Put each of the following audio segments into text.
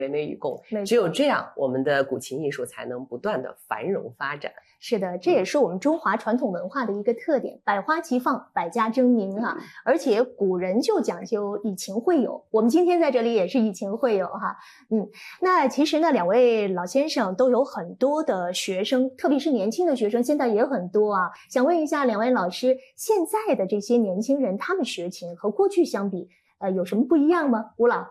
人类与共，只有这样，我们的古琴艺术才能不断的繁荣发展。 是的，这也是我们中华传统文化的一个特点，百花齐放，百家争鸣哈。而且古人就讲究以情会友，我们今天在这里也是以情会友哈。那其实呢，两位老先生都有很多的学生，特别是年轻的学生，现在也很多啊。想问一下两位老师，现在的这些年轻人，他们学琴和过去相比，有什么不一样吗？吴老？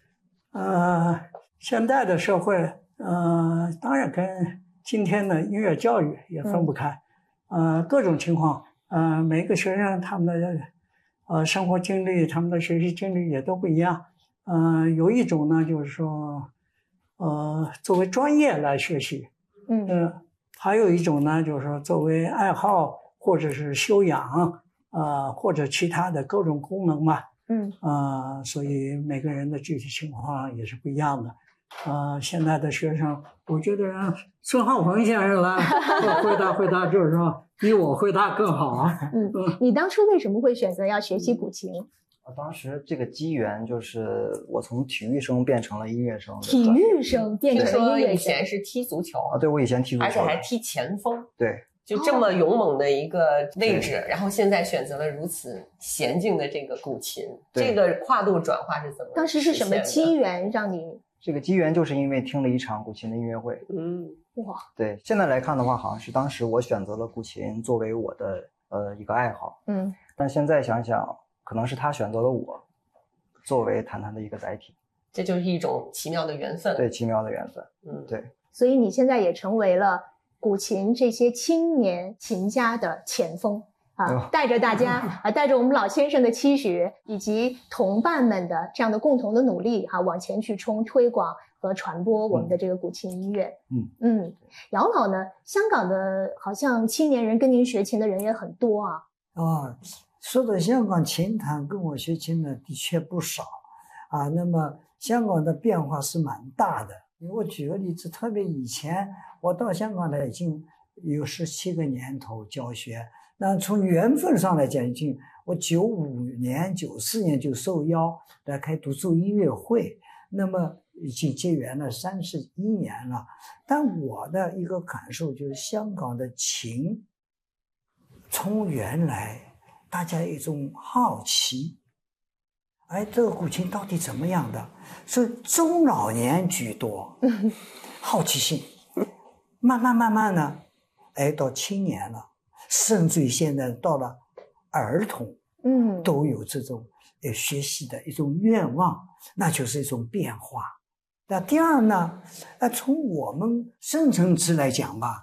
现在的社会，当然跟今天的音乐教育也分不开，各种情况，每个学生他们的生活经历、他们的学习经历也都不一样，有一种呢就是说，作为专业来学习，还有一种呢就是说作为爱好或者是修养，或者其他的各种功能吧，所以每个人的具体情况也是不一样的。现在的学生，我觉得让孙浩鹏先生来回答，就是说比我回答更好啊。 你当初为什么会选择要学习古琴？ 当时这个机缘就是我从体育生变成了音乐生。 体育生变成了音乐生。 以前是踢足球对，我以前踢足球， 而且还踢前锋。 对， 就这么勇猛的一个位置，然后现在选择了如此娴静的这个古琴，这个跨度转化是怎么？ 当时是什么机缘让你？ 这个机缘就是因为听了一场古琴的音乐会。 哇， 对，现在来看的话，好像是当时我选择了古琴作为我的一个爱好。但现在想想，可能是他选择了我作为弹弹的一个载体。 这就是一种奇妙的缘分。 对，奇妙的缘分。对。 所以你现在也成为了古琴这些青年琴家的前锋。带着大家带着我们老先生的期许以及同伴们的这样的共同的努力往前去冲，推广和传播我们的这个古琴音乐。姚老呢，香港的好像青年人跟您学琴的人也很多啊。 说到香港琴坛跟我学琴的的确不少那么香港的变化是蛮大的。我举个例子，特别以前我到香港来已经有17个年头教学，那从缘分上来讲，我95年、94年就受邀来开独奏音乐会，那么已经结缘了31年了。但我的一个感受就是，香港的琴从原来大家有一种好奇，这个古琴到底怎么样的？是中老年居多，好奇心，慢慢呢，到青年了。甚至于现在到了儿童，都有这种学习的一种愿望，那就是一种变化。那第二呢，从我们深层次来讲吧，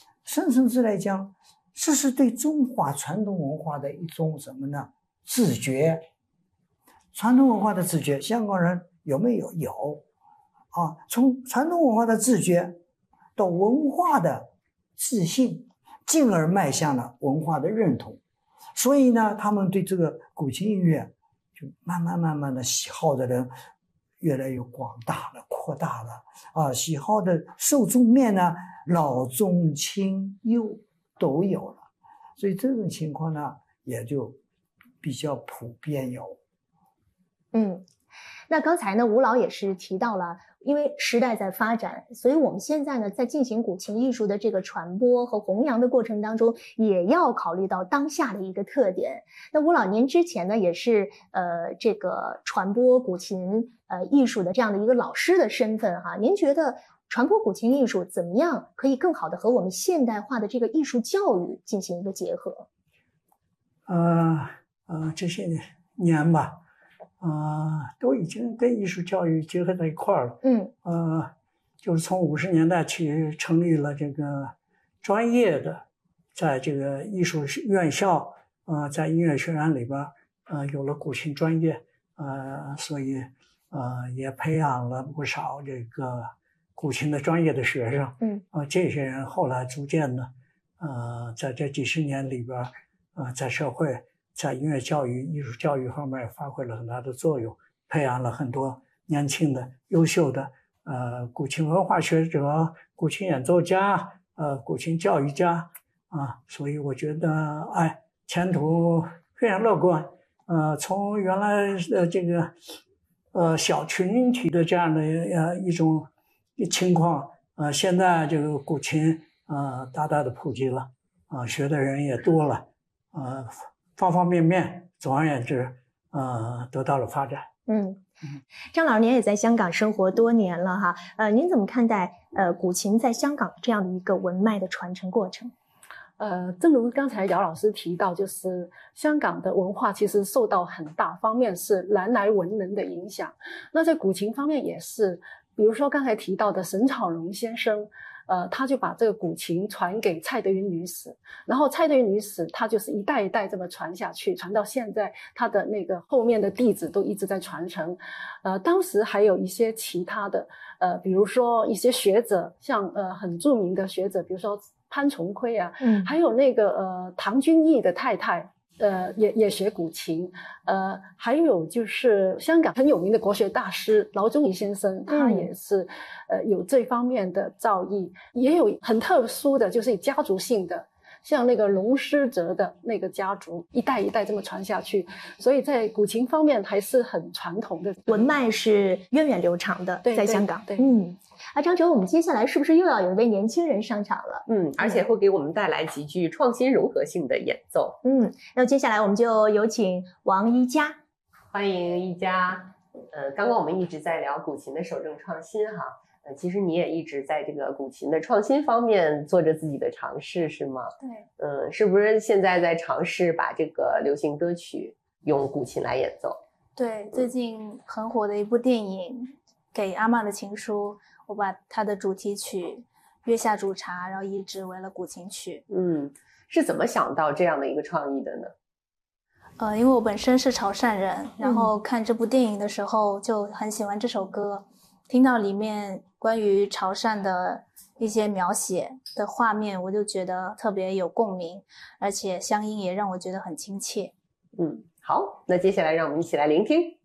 这是对中华传统文化的一种什么呢？自觉。传统文化的自觉，香港人有没有？有从传统文化的自觉到文化的自信，进而迈向了文化的认同。所以呢，他们对这个古琴音乐就慢慢的喜好的人越来越广大了，扩大了喜好的受众面呢，老中青幼都有了。所以这种情况呢，也就比较普遍有。 那刚才呢，吴老也是提到了，因为时代在发展，所以我们现在呢，在进行古琴艺术的这个传播和弘扬的过程当中，也要考虑到当下的一个特点。那吴老，您之前呢，也是这个传播古琴艺术的这样的一个老师的身份您觉得传播古琴艺术怎么样可以更好的和我们现代化的这个艺术教育进行一个结合？ 这些年吧。都已经跟艺术教育结合在一块儿了。就是从50年代起成立了这个专业的，在这个艺术院校，在音乐学院里边，有了古琴专业，所以也培养了不少这个古琴的专业的学生。这些人后来逐渐的，在这几十年里边，在社会。在音乐教育、艺术教育方面发挥了很大的作用，培养了很多年轻的、优秀的古琴文化学者、古琴演奏家、古琴教育家所以我觉得前途非常乐观。从原来的这个小群体的这样的一种情况，现在这个古琴大大的普及了，学的人也多了，方方面面，总而言之，得到了发展。 张老师，您也在香港生活多年了哈，您怎么看待古琴在香港这样的一个文脉的传承过程？ 正如刚才姚老师提到，就是香港的文化其实受到很大方面是南来文人的影响。那在古琴方面也是，比如说刚才提到的沈草蓉先生，他就把这个古琴传给蔡德云女士，然后蔡德云女士她就是一代一代这么传下去，传到现在，她的那个后面的弟子都一直在传承。当时还有一些其他的，比如说一些学者，像很著名的学者，比如说潘崇奎啊，还有那个唐君毅的太太，也学古琴，还有就是香港很有名的国学大师劳宗颐先生，他也是有这方面的造诣，也有很特殊的，就是家族性的。像那个龙师哲的那个家族一代一代这么传下去，所以在古琴方面还是很传统的， 文脉是源远流长的，在香港。 对， 张哲，我们接下来是不是又要有一位年轻人上场了？ 而且会给我们带来几句创新融合性的演奏。 那接下来我们就有请王一佳， 欢迎一佳。刚刚我们一直在聊古琴的守正创新哈。其实你也一直在这个古琴的创新方面做着自己的尝试，是吗？ 对。 是不是现在在尝试把这个流行歌曲用古琴来演奏？ 对，最近很火的一部电影《给阿嬷的情书》，我把它的主题曲《月下煮茶》，然后移植为了古琴曲。 是怎么想到这样的一个创意的呢？ 因为我本身是潮汕人，然后看这部电影的时候就很喜欢这首歌。听到里面关于潮汕的一些描写的画面，我就觉得特别有共鸣，而且乡音也让我觉得很亲切。 好，那接下来让我们一起来聆听。